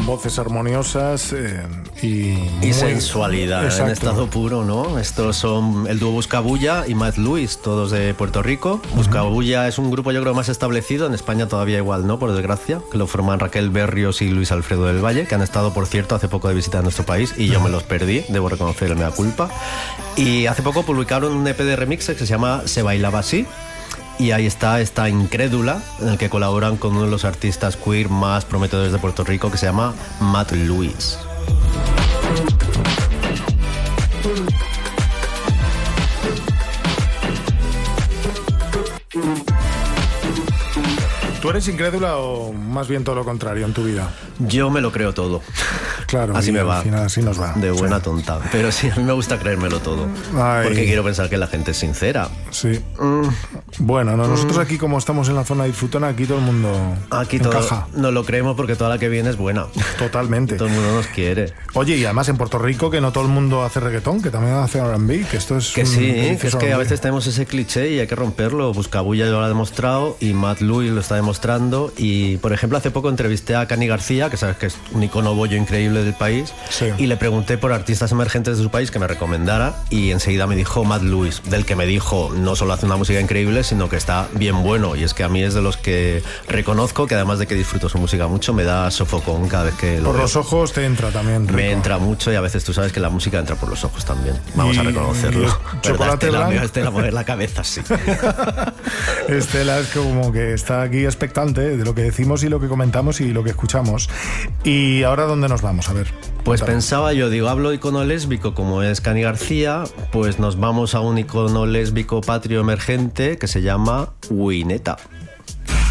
voces armoniosas y sensualidad. Exacto. En estado puro, ¿no? Estos son el dúo Buscabulla y Matt Lewis, todos de Puerto Rico. Buscabulla es un grupo, yo creo, más establecido. En España todavía igual, ¿no? Por desgracia, que lo forman Raquel Berrios y Luis Alfredo del Valle, que han estado, por cierto, hace poco de visita a nuestro país y yo me los perdí, debo reconocer el mea culpa. Y hace poco publicaron un EP de remixes que se llama Se Bailaba Así. Y ahí está esta Incrédula, en el que colaboran con uno de los artistas queer más prometedores de Puerto Rico, que se llama Matt Lewis. ¿Tú eres incrédula o más bien todo lo contrario en tu vida? Yo me lo creo todo. Claro, así me va. Al final así nos va. De buena tonta. Pero sí, a mí me gusta creérmelo todo. Ay. Porque quiero pensar que la gente es sincera. Sí. Bueno, nosotros aquí, como estamos en la zona disfrutona, aquí todo el mundo aquí encaja. Nos lo creemos porque toda la que viene es buena. Totalmente. Todo el mundo nos quiere. Oye, y además en Puerto Rico, que no todo el mundo hace reggaetón, que también hace R&B, que esto es... Que sí, que es que a veces tenemos ese cliché y hay que romperlo. Buscabulla lo ha demostrado y Matt Lewis lo está demostrando. Y, por ejemplo, hace poco entrevisté a Cani García, que sabes que es un icono bollo increíble del país. Sí. Y le pregunté por artistas emergentes de su país que me recomendara y enseguida me dijo Matt Lewis, del que me dijo no solo hace una música increíble, sino que está bien bueno. Y es que a mí es de los que reconozco que además de que disfruto su música mucho, me da sofocón cada vez que lo por veo. Los ojos te entra también, rico. Me entra mucho y a veces tú sabes que la música entra por los ojos también. Vamos a reconocerlo. Chocolate blanco. Estela mover la cabeza, sí. Estela es como que está aquí expectante de lo que decimos y lo que comentamos y lo que escuchamos. ¿Y ahora dónde nos vamos? A ver. Pues pensaba yo, digo, hablo icono lésbico como es Cani García, pues nos vamos a un icono lésbico patrio emergente que se llama Wineta.